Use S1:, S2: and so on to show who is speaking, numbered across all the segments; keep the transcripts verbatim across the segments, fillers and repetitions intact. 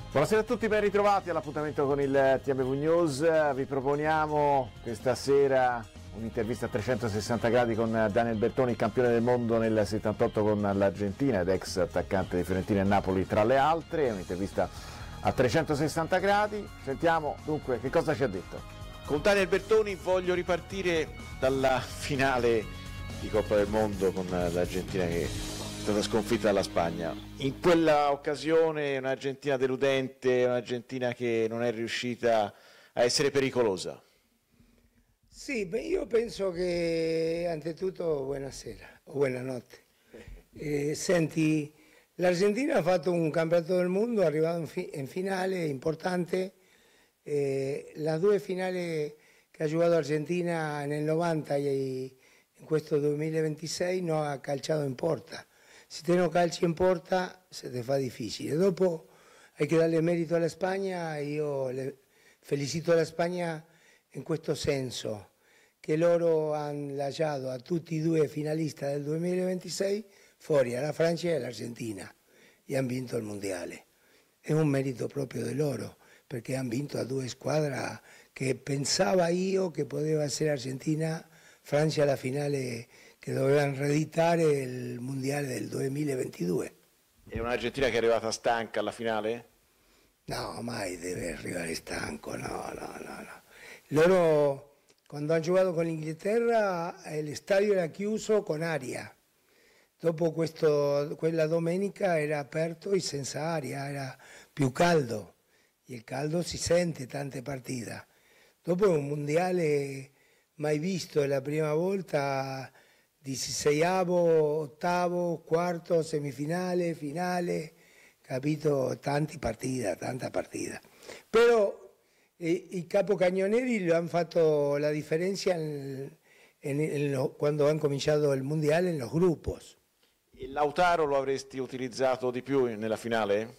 S1: Buonasera a tutti, ben ritrovati all'appuntamento con il T M V News. Vi proponiamo questa sera un'intervista a trecentosessanta gradi con Daniel Bertoni, campione del mondo nel settantotto con l'Argentina ed ex attaccante di Fiorentina e Napoli tra le altre. Un'intervista a trecentosessanta gradi. Sentiamo dunque che cosa ci ha detto.
S2: Con Daniel Bertoni voglio ripartire dalla finale di Coppa del Mondo con l'Argentina che è stata sconfitta dalla Spagna. In quella occasione un'Argentina deludente, un'Argentina che non è riuscita a essere pericolosa.
S3: Sì, beh, io penso che anzitutto buonasera o buonanotte. Eh, senti, l'Argentina ha fatto un campionato del mondo, è arrivato in, fi- in finale importante. Eh, las due finali che ha giocato Argentina nel novanta e in questo duemilaventisei non ha calciato in porta. Se te non calci in porta se te fa difficile. Dopo hay que darle merito alla Spagna, io le felicito la Spagna in questo senso, che loro hanno lasciato a tutti e due finalisti del duemilaventisei fuori, alla Francia e all'Argentina, e hanno vinto il mondiale. È un merito proprio di loro, perché hanno vinto a due squadre che pensava io che poteva essere Argentina, Francia alla finale, che dovevano reeditare il mondiale del duemilaventidue.
S2: È un'Argentina che è arrivata stanca alla finale?
S3: No, mai deve arrivare stanco, no, no, no, no. Loro, quando hanno giocato con l'Inghilterra, lo stadio era chiuso con aria. Dopo questo, quella domenica era aperto e senza aria, era più caldo. E il caldo si sente tante partite. Dopo un mondiale mai visto, è la prima volta, diciaseiavo, ottavo, quarto, semifinale, finale, capito? Tanti partite, tanta partita. Però eh, i capocannonieri lo hanno fatto la differenza en, en, en lo, quando hanno cominciato il mondiale in los grupos.
S2: E Lautaro lo avresti utilizzato di più nella finale?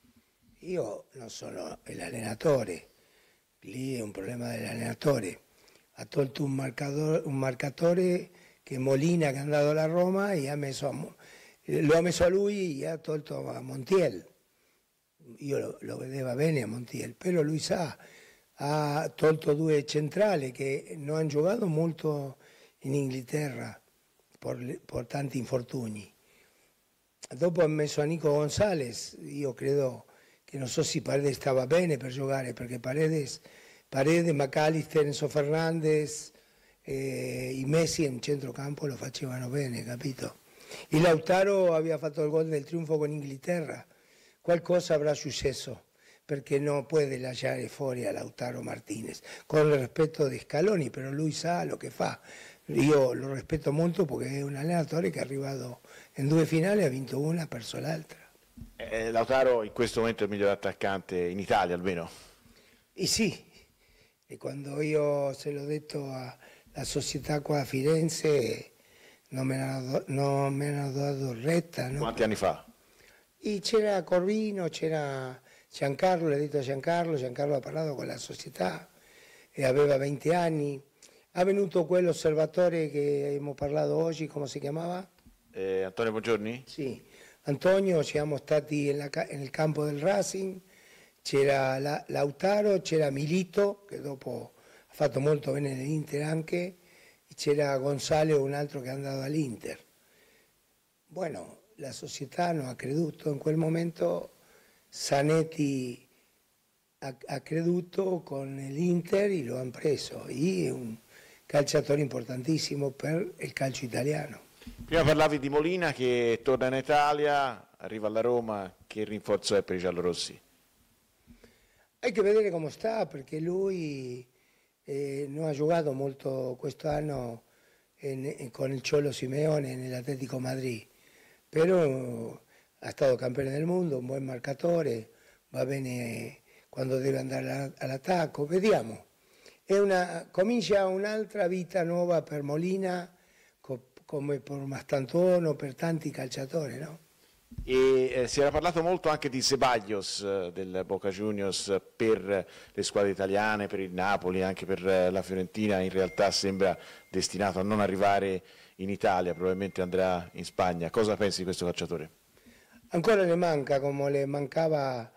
S3: Io non sono l'allenatore, lì è un problema dell'allenatore. Ha tolto un marcatore, un marcatore che è Molina, che è andato alla Roma, e ha messo a, lo ha messo a lui e ha tolto a Montiel. Io lo, lo vedeva bene a Montiel, però lui sa, ha tolto due centrali che non hanno giocato molto in Inghilterra per, per tanti infortuni. Dopo ha messo a Nico Gonzalez, io credo che non so se Paredes stava bene per giocare, perché Paredes, Paredes McAllister, Enzo Fernandez, eh, i Messi in centrocampo lo facevano bene, capito? E Lautaro aveva fatto il gol del trionfo con Inghilterra, qualcosa avrà successo, perché non può lasciare fuori a Lautaro Martinez, con il rispetto di Scaloni, però lui sa lo che fa. Io lo rispetto molto perché è un allenatore che è arrivato in due finali e ha vinto una, ha perso l'altra.
S2: Eh, Lautaro in questo momento è il miglior attaccante in Italia almeno.
S3: E sì, e quando io se l'ho detto alla società qua a Firenze non me ne hanno, non me ne hanno dato retta. No?
S2: Quanti anni fa?
S3: E c'era Corvino, c'era Giancarlo, l'ho detto a Giancarlo, Giancarlo ha parlato con la società e aveva venti anni. Ha venuto quell'osservatore che abbiamo parlato oggi, come si chiamava?
S2: Eh, Antonio Buongiorni?
S3: Sì, Antonio, siamo stati nel campo del Racing, c'era la, Lautaro, c'era Milito, che dopo ha fatto molto bene nell'Inter anche, e c'era Gonzalo, un altro che è andato all'Inter. Bueno, la società non ha creduto in quel momento, Zanetti ha, ha creduto con l'Inter e lo hanno preso, e è un calciatore importantissimo per il calcio italiano.
S2: Prima parlavi di Molina che torna in Italia, arriva alla Roma, che rinforzo è per i giallorossi?
S3: Hay que vedere come sta, perché lui eh, non ha giocato molto quest'anno in, in, con il Cholo Simeone nell'Atletico Madrid, però ha stato campione del mondo, un buon marcatore, va bene quando deve andare all'attacco, vediamo. È una, comincia un'altra vita nuova per Molina, co, come per Mastantuono, per tanti calciatori, no?
S2: E eh, si era parlato molto anche di Ceballos eh, del Boca Juniors per le squadre italiane, per il Napoli, anche per eh, la Fiorentina. In realtà sembra destinato a non arrivare in Italia, probabilmente andrà in Spagna. Cosa pensi di questo calciatore?
S3: Ancora le manca, come le mancava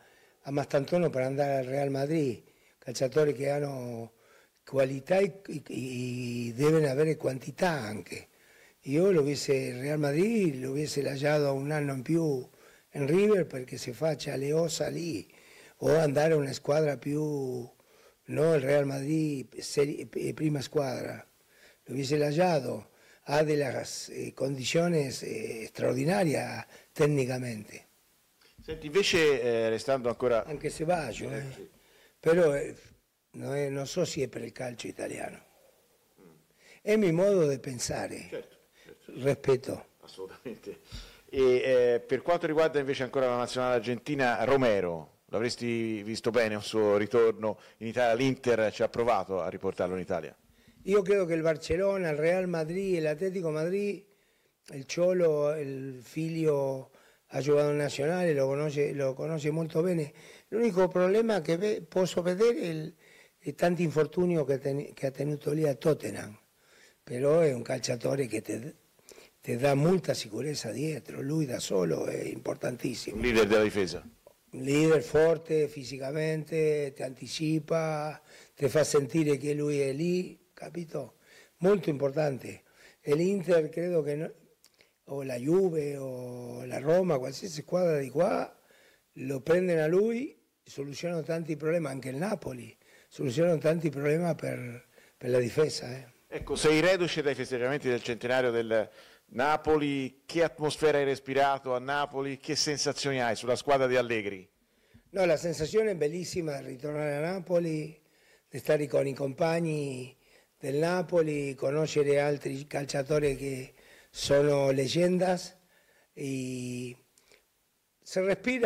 S3: a Mastantuono per andare al Real Madrid, calciatori che hanno qualità e, e, e devono avere quantità anche. Io lo avessi il Real Madrid, lo avessi lasciato un anno in più in River perché si faccia le ossa lì, o andare a una squadra più, no il Real Madrid serie, prima squadra, lo avessi lasciato, ha delle eh, condizioni eh, straordinarie tecnicamente.
S2: Senti, invece eh, restando ancora...
S3: Anche se bacio, eh. Sì. Però eh, non, è, non so se è per il calcio italiano. Mm. È il mio modo di pensare, certo, certo. Rispetto.
S2: Assolutamente. E eh, per quanto riguarda invece ancora la nazionale argentina, Romero, l'avresti visto bene un suo ritorno in Italia? L'Inter ci ha provato a riportarlo in Italia?
S3: Io credo che il Barcellona, il Real Madrid, l'Atlético Madrid, il Cholo, il figlio ha giocato in nazionale, lo conosce, lo conosce molto bene. L'unico problema che ve, posso vedere è, il, è tanti infortuni che, ten, che ha tenuto lì a Tottenham, però è un calciatore che ti, ti dà molta sicurezza dietro, lui da solo è importantissimo.
S2: Un leader della difesa.
S3: Un leader forte fisicamente, ti anticipa, ti fa sentire che lui è lì, capito? Molto importante. E l'Inter credo che... No, o la Juve o la Roma, qualsiasi squadra di qua, lo prendono a lui, soluzionano tanti problemi, anche il Napoli, soluzionano tanti problemi per, per la difesa. Eh.
S2: Ecco, sei reduce dai festeggiamenti del centenario del Napoli, che atmosfera hai respirato a Napoli, che sensazioni hai sulla squadra di Allegri?
S3: No, la sensazione è bellissima di ritornare a Napoli, di stare con i compagni del Napoli, conoscere altri calciatori che sono leyendas e si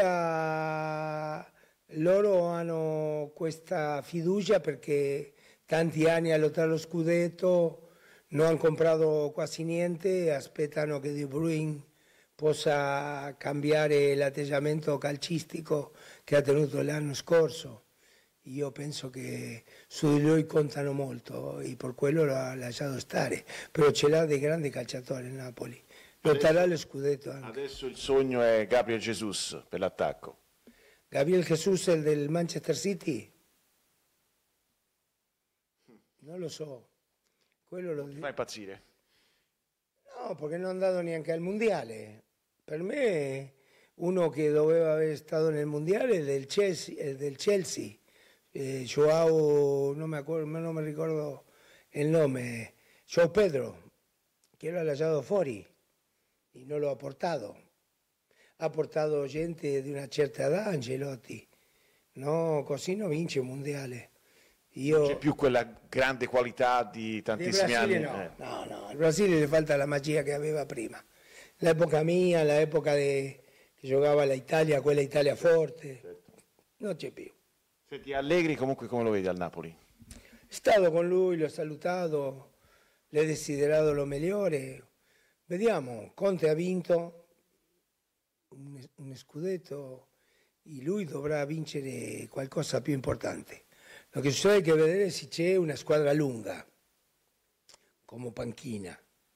S3: respira, loro hanno questa fiducia perché tanti anni a lottare lo scudetto, non hanno comprato quasi niente, aspettano che De Bruyne possa cambiare l'atteggiamento calcistico che ha tenuto l'anno scorso. Io penso che su di lui contano molto e per quello l'ha lasciato stare, però ce l'ha dei grandi calciatori il Napoli, lotterà lo scudetto anche.
S2: Adesso il sogno è Gabriel Jesus per l'attacco.
S3: Gabriel Jesus è il del Manchester City? Non lo so, quello lo
S2: fa impazzire.
S3: No, perché non è andato neanche al mondiale. Per me uno che doveva aver stato nel mondiale è del Chelsea, è del Chelsea. Eh, Joao, non mi, acuerdo, non mi ricordo il nome, Joao Pedro, che lo ha lasciato fuori e non lo ha portato. Ha portato gente di una certa età, Ancelotti, no, così non vince un mondiale. Io...
S2: Non c'è più quella grande qualità di tantissimi anni.
S3: No,
S2: eh.
S3: no, no, al Brasile le falta la magia che aveva prima. L'epoca mia, l'epoca che giocava l'Italia, quella Italia forte, certo. Non c'è più.
S2: Senti, Allegri comunque come lo vedi al Napoli?
S3: È stato con lui, l'ho salutato, le ho desiderato lo migliore. Vediamo, Conte ha vinto un, un scudetto e lui dovrà vincere qualcosa più importante. Lo che succede è che vedere se c'è una squadra lunga, come panchina.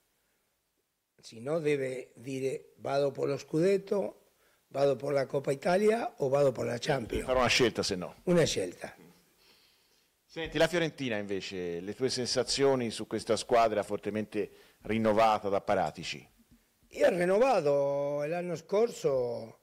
S3: Se no deve dire vado per lo scudetto, vado per la Coppa Italia o vado per la Champions.
S2: Devi fare una scelta, se no.
S3: Una scelta.
S2: Senti, la Fiorentina invece, le tue sensazioni su questa squadra fortemente rinnovata da Paratici?
S3: Io ho rinnovato l'anno scorso,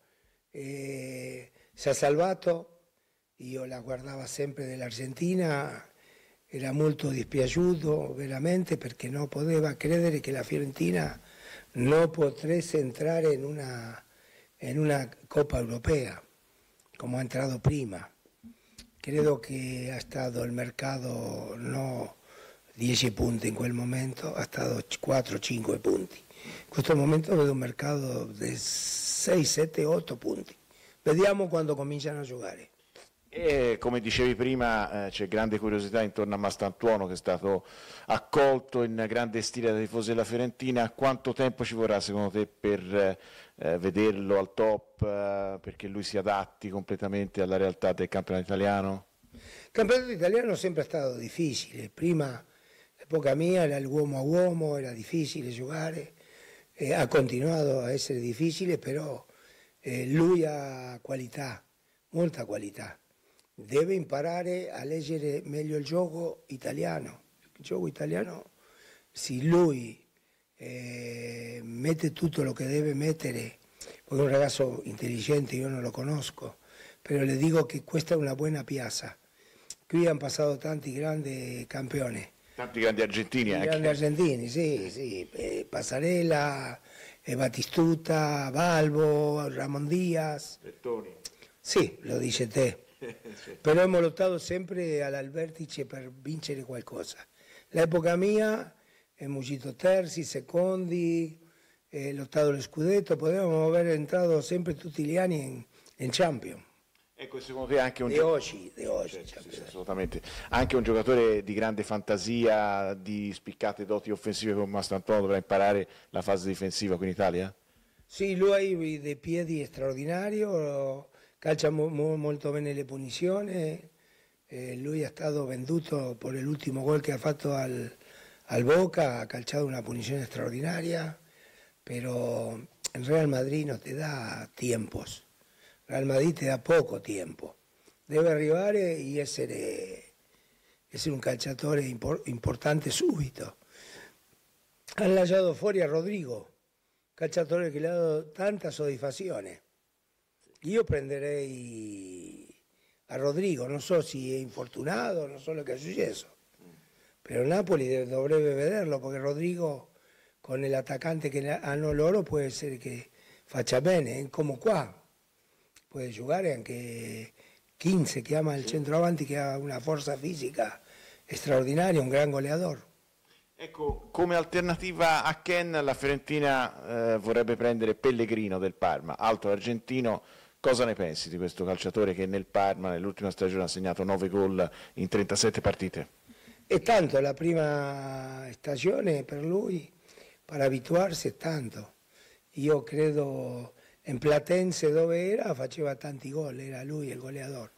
S3: eh, si è salvato, io la guardavo sempre dell'Argentina, era molto dispiaciuto veramente perché non poteva credere che la Fiorentina non potesse entrare in una, in una Coppa Europea come ha entrato prima. Credo che ha stato il mercato no dieci punti in quel momento, ha stato quattro cinque punti. In questo momento vedo un mercato di sei sette otto punti. Vediamo quando cominciano a giocare.
S2: E come dicevi prima, eh, c'è grande curiosità intorno a Mastantuono che è stato accolto in grande stile dai tifosi della Fiorentina. Quanto tempo ci vorrà secondo te per eh, vederlo al top, eh, perché lui si adatti completamente alla realtà del campionato italiano?
S3: Il campionato italiano è sempre stato difficile, prima l'epoca mia era l'uomo a uomo, era difficile giocare, eh, ha continuato a essere difficile, però eh, lui ha qualità. molta qualità. Deve imparare a leggere meglio il gioco italiano. Il gioco italiano, se lui eh, mette tutto lo che deve mettere, poi è un ragazzo intelligente, io non lo conosco, però le dico che questa è una buona piazza. Qui hanno passato tanti grandi campioni.
S2: Tanti grandi argentini anche.
S3: Grandi argentini, sì, sì. Eh, Passarella, eh, Batistuta, Balbo, Ramon Díaz.
S2: Bertoni.
S3: Sì, lo dice te.
S2: Sì.
S3: Però abbiamo lottato sempre al vertice per vincere qualcosa. L'epoca mia abbiamo uscito terzi, secondi, eh, lottato lo scudetto, potevamo aver entrato sempre tutti gli anni in, in Champions.
S2: Ecco, secondo te anche un
S3: De
S2: giocatore...
S3: oggi, de oggi.
S2: Certo, sì, sì, assolutamente. Anche un giocatore di grande fantasia, di spiccate doti offensive come Mastantuono dovrà imparare la fase difensiva qui in Italia?
S3: Sì, lui ha dei piedi straordinari, calcia mo, mo, molto bene le punizioni, eh, lui è stato venduto per l'ultimo gol che ha fatto al, al Boca, ha calciato una punizione straordinaria, però en Real Madrid no te da tiempos, Real Madrid te da poco tempo, deve arrivare e essere, essere un calciatore impor, importante subito. Han lasciato fuori a Rodrigo, calciatore che le ha dato tanta soddisfazione. Io prenderei a Rodrigo, non so se è infortunato, non so lo che è successo, però Napoli dovrebbe vederlo perché Rodrigo con l'attaccante che hanno loro può essere che faccia bene, come qua, può giocare anche quindici che ama il centroavanti che ha una forza fisica straordinaria, un gran goleador.
S2: Ecco, come alternativa a Ken la Fiorentina eh, vorrebbe prendere Pellegrino del Parma, alto argentino. Cosa ne pensi di questo calciatore che nel Parma nell'ultima stagione ha segnato nove gol in trentasette partite?
S3: E tanto, la prima stagione per lui, per abituarsi è tanto. Io credo in Platense dove era faceva tanti gol, era lui il goleador.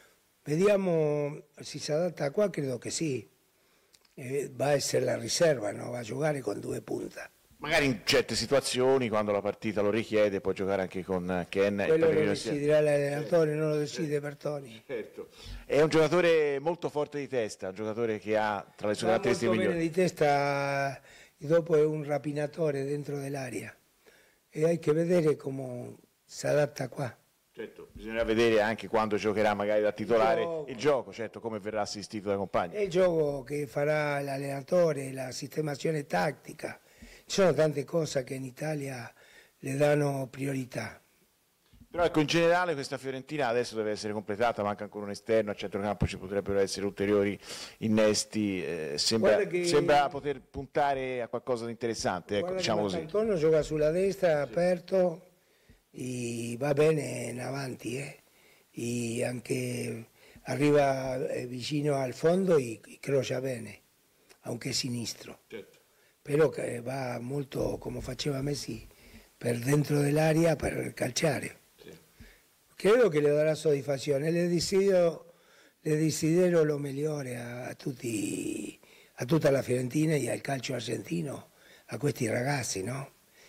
S3: Vediamo se si adatta qua, credo che sì. Eh, va a essere la riserva, no? Va a giocare con due punta.
S2: Magari in certe situazioni, quando la partita lo richiede, può giocare anche con Ken.
S3: Quello
S2: e
S3: lo deciderà l'allenatore, non lo decide Bertoni.
S2: Certo. È un giocatore molto forte di testa, un giocatore che ha tra le sue
S3: Va
S2: caratteristiche
S3: molto bene
S2: migliori.
S3: di testa e dopo è un rapinatore dentro dell'aria. E hai che vedere come si adatta qua.
S2: Certo, bisognerà vedere anche quando giocherà magari da titolare il
S3: gioco.
S2: gioco, il gioco certo, come verrà assistito dai compagni.
S3: È il gioco che farà l'allenatore, la sistemazione tattica. Ci sono tante cose che in Italia le danno priorità.
S2: Però ecco, in generale questa Fiorentina adesso deve essere completata, manca ancora un esterno, a centrocampo ci potrebbero essere ulteriori innesti, eh, sembra,
S3: che...
S2: sembra poter puntare a qualcosa di interessante, ecco,
S3: Guarda
S2: diciamo
S3: che
S2: così.
S3: Antonio gioca sulla destra, aperto, e va bene in avanti, eh. E anche arriva eh, vicino al fondo e crocia bene, anche sinistro.
S2: Certo.
S3: Però che va molto come faceva Messi per dentro dell'area per calciare.
S2: Sì.
S3: Credo che le darà soddisfazione, le desidero, le desidero lo migliore a, a, tutti, a tutta la Fiorentina e al calcio argentino, a questi ragazzi, no?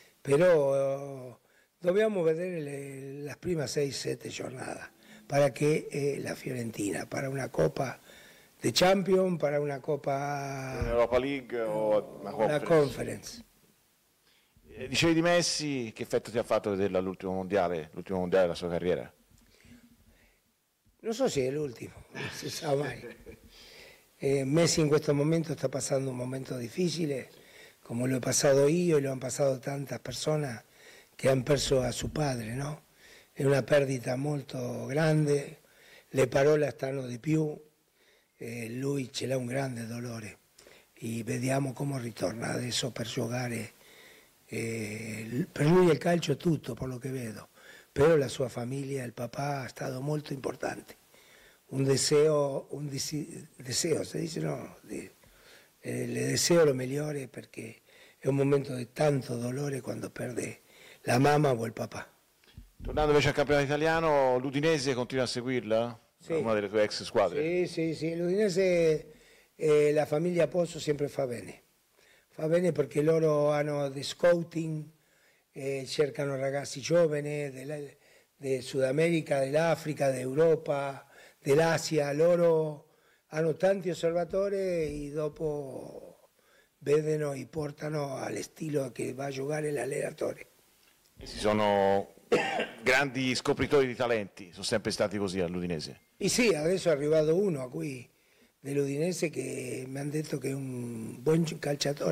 S3: Però eh, dobbiamo vedere le, las prime sei sette giornate para che eh, la Fiorentina, para una Copa de Champions, para una Copa...
S2: Europa League o una
S3: una
S2: conference.
S3: conference.
S2: Eh, Dicevi di Messi, che effetto ti ha fatto vederlo all'ultimo mondiale, l'ultimo mondiale della sua carriera?
S3: Non so se è l'ultimo, non si sa mai. Eh, Messi in questo momento sta passando un momento difficile, come lo he passato io e lo hanno passato tante persone che hanno perso a suo padre, no? È una perdita molto grande, le parole stanno di più, eh, lui ce l'ha un grande dolore e vediamo come ritorna adesso per giocare. Eh, per lui il calcio è tutto, per lo che vedo, però la sua famiglia, il papà, è stato molto importante. Un deseo, un desi, deseo, si dice no, di, eh, le deseo lo migliore perché è un momento di tanto dolore quando perde la mamma o il papà.
S2: Tornando invece al campionato italiano, l'Udinese continua a seguirla?
S3: Sì.
S2: Una delle tue ex squadre?
S3: Sì, sì, sì, l'Udinese, eh, la famiglia Pozzo sempre fa bene. Fa bene perché loro hanno di scouting, eh, cercano ragazzi giovani, delle, del Sud America, dell'Africa, d'Europa, dell'Asia, loro hanno tanti osservatori e dopo vedono e portano allo stile che va a giocare l'allenatore.
S2: Ci sono grandi scopritori di talenti, sono sempre stati così all'Udinese.
S3: E sì, adesso è arrivato uno qui dell'Udinese che mi hanno detto che è un buon calciatore.